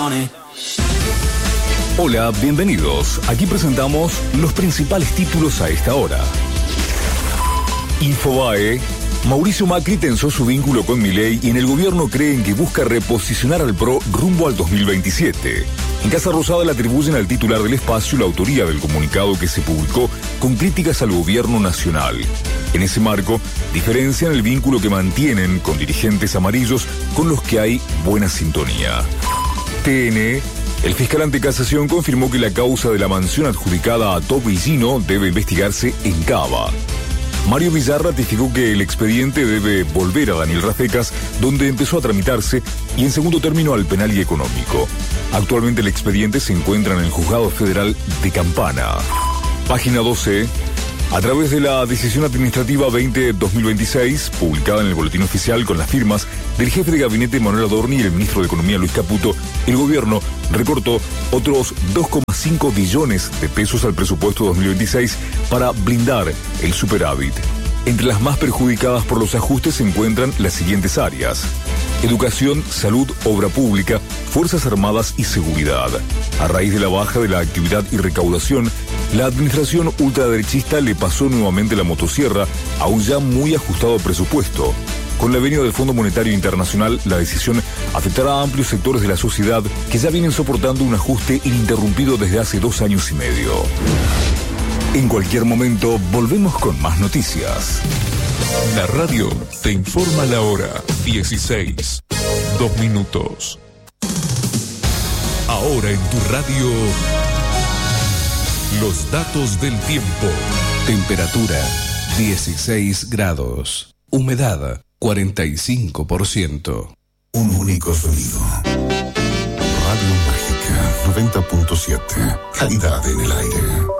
Hola, bienvenidos. Aquí presentamos los principales títulos a esta hora. Infobae. Mauricio Macri tensó su vínculo con Milei y en el gobierno creen que busca reposicionar al PRO rumbo al 2027. En Casa Rosada le atribuyen al titular del espacio la autoría del comunicado que se publicó con críticas al gobierno nacional. En ese marco, diferencian el vínculo que mantienen con dirigentes amarillos con los que hay buena sintonía. TN. El fiscal ante casación confirmó que la causa de la mansión adjudicada a Tobillino debe investigarse en Cava. Mario Villar ratificó que el expediente debe volver a Daniel Rafecas, donde empezó a tramitarse, y en segundo término al penal y económico. Actualmente el expediente se encuentra en el Juzgado Federal de Campana. Página 12. A través de la decisión administrativa 20-2026, publicada en el Boletín Oficial con las firmas del jefe de gabinete Manuel Adorni y el ministro de Economía Luis Caputo, el gobierno recortó otros 2,5 billones de pesos al presupuesto 2026 para blindar el superávit. Entre las más perjudicadas por los ajustes se encuentran las siguientes áreas: educación, salud, obra pública, Fuerzas Armadas y seguridad. A raíz de la baja de la actividad y recaudación, la administración ultraderechista le pasó nuevamente la motosierra a un ya muy ajustado presupuesto. Con la venia del Fondo Monetario Internacional, la decisión afectará a amplios sectores de la sociedad que ya vienen soportando un ajuste ininterrumpido desde hace 2 años y medio. En cualquier momento, volvemos con más noticias. La radio te informa la hora 16, 2 minutos. Ahora en tu radio, los datos del tiempo. Temperatura 16 grados. Humedad 45%. Un único sonido. Radio Mágica 90.7. Calidad en el aire.